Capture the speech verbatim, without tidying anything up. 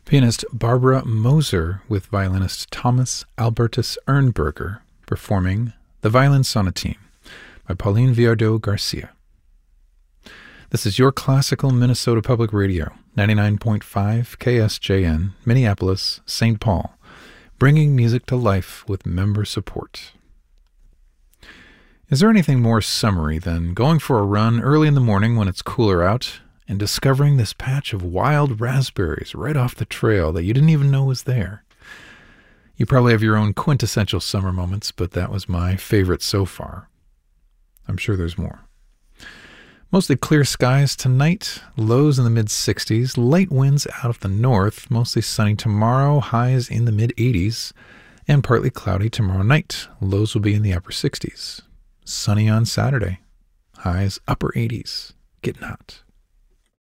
Pianist Barbara Moser with violinist Thomas Albertus Ernberger performing The Violin Sonatine by Pauline Viardot Garcia. This is your classical Minnesota Public Radio, ninety-nine point five K S J N, Minneapolis, Saint Paul, bringing music to life with member support. Is there anything more summery than going for a run early in the morning when it's cooler out and discovering this patch of wild raspberries right off the trail that you didn't even know was there? You probably have your own quintessential summer moments, but that was my favorite so far. I'm sure there's more. Mostly clear skies tonight, lows in the mid sixties, light winds out of the north, mostly sunny tomorrow, highs in the mid eighties, and partly cloudy tomorrow night, lows will be in the upper sixties. Sunny on Saturday, highs upper eighties, getting hot.